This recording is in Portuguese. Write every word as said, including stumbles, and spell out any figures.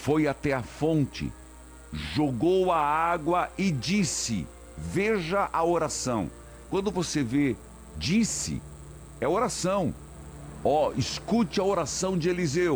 foi até a fonte, jogou a água e disse. Veja a oração. Quando você vê disse, é oração. Ó, escute a oração de Eliseu.